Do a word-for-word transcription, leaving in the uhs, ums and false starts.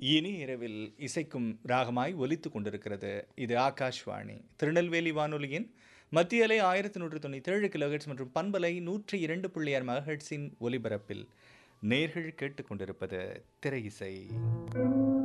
இனி இரவில் இசைக்கும் ராகமாய் ஒலித்துக் கொண்டிருக்கிறது. இது ஆகாஷ்வாணி திருநெல்வேலி வானொலியின் மத்திய அலை ஆயிரத்தி நூற்று தொண்ணூற்றி ஏழு கிலோஹெட்ஸ் மற்றும் பண்பலை நூற்றி இரண்டு புள்ளி ஆறு மெகாஹெட்ஸின் ஒலிபரப்பில் நேர்கள் கேட்டுக்கொண்டிருப்பது திரை இசை.